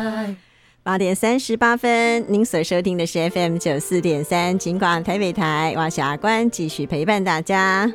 8:38，您所收听的是 FM 94.3金广台北台，我是阿关，继续陪伴大家。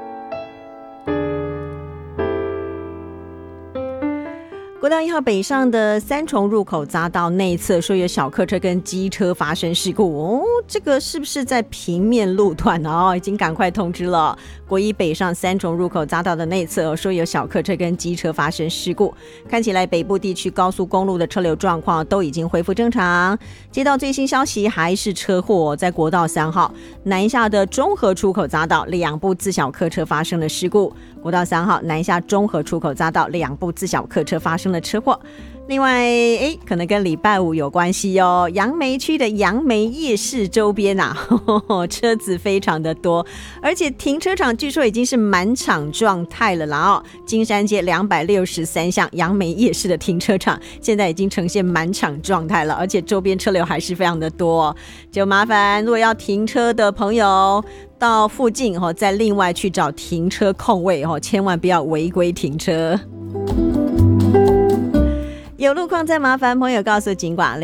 国道1号北上的三重入口匝道内侧说有小客车跟机车发生事故哦，这个是不是在平面路段哦？已经赶快通知了。国一北上三重入口匝道的内侧说有小客车跟机车发生事故，看起来北部地区高速公路的车流状况都已经恢复正常。接到最新消息，还是车祸，在国道3号南下的中和出口匝道2部自小客车发生了事故。国道3号南下中和出口匝道2部自小客车发生了车祸。另外可能跟礼拜五有关系哦，杨梅区的杨梅夜市周边车子非常的多，而且停车场据说已经是满场状态了啦金山街263巷杨梅夜市的停车场现在已经呈现满场状态了，而且周边车流还是非常的多，就麻烦如果要停车的朋友到附近再另外去找停车空位千万不要违规停车。有路况再麻烦朋友告诉警广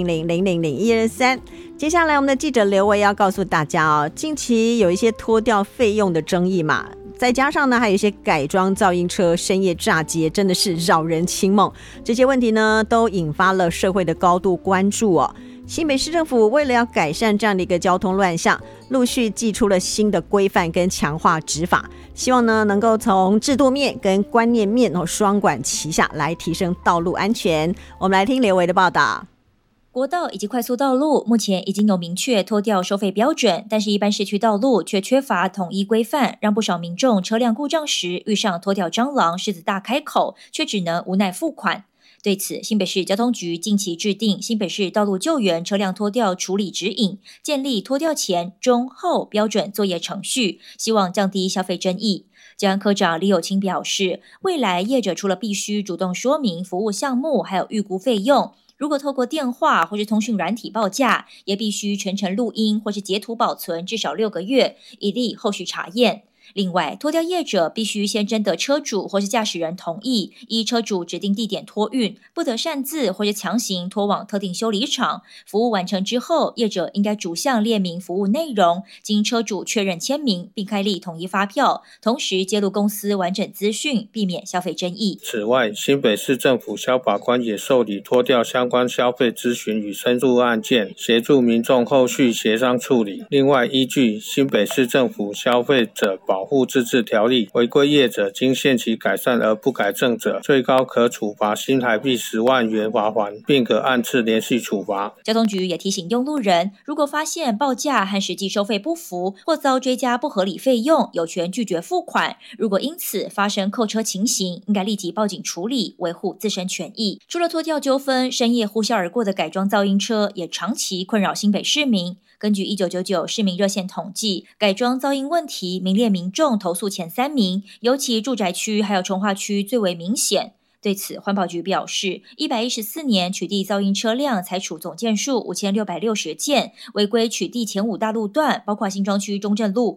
0800000123。接下来我们的记者刘维要告诉大家近期有一些拖吊费用的争议嘛，再加上呢还有一些改装噪音车深夜炸街，真的是扰人清梦，这些问题呢都引发了社会的高度关注新北市政府为了要改善这样的一个交通乱象，陆续祭出了新的规范跟强化执法，希望呢能够从制度面跟观念面双管齐下来提升道路安全。我们来听刘维的报道。 国道以及快速道路目前已经有明确拖吊收费标准，但是一般市区道路却缺乏统一规范，让不少民众车辆故障时遇上拖吊蟑螂狮子大开口，却只能无奈付款。对此，新北市交通局近期制定新北市道路救援车辆拖吊处理指引，建立拖吊前、中、后标准作业程序，希望降低消费争议。交安科长李友清表示，未来业者除了必须主动说明服务项目还有预估费用，如果透过电话或是通讯软体报价，也必须全程录音或是截图保存至少6个月，以利后续查验。另外，拖吊业者必须先征得车主或是驾驶人同意，依车主指定地点托运，不得擅自或是强行拖往特定修理厂。服务完成之后，业者应该逐项列明服务内容，经车主确认签名，并开立统一发票，同时揭露公司完整资讯，避免消费争议。 此外，新北市政府消保官也受理拖吊相关消费咨询与申诉案件，协助民众后续协商处理。另外，依据新北市政府消费者保护自治条例，违规业者经限期改善而不改正者，最高可处罚新台币10万元罚锾，并可按次连续处罚。 交通局也提醒用路人，如果发现报价和实际收费不符，或遭追加不合理费用，有权拒绝付款。如果因此发生扣车情形，应该立即报警处理，维护自身权益。除了拖吊纠纷，深夜呼啸而过的改装噪音车也长期困扰新北市民。根据1999市民热线统计，改装噪音问题名列民众投诉前3名，尤其住宅区还有重划区最为明显。对此，环保局表示，114年取缔噪音车辆裁处总件数5660件，违规取缔前5大路段，包括新庄区中正路、